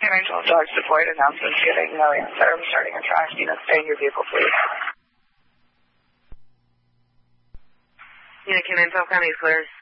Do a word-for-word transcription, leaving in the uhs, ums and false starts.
Angel Dog Support announcements giving millions that are starting a trash unit. Stay in your vehicle, please. Unit King nine twelve County is clear.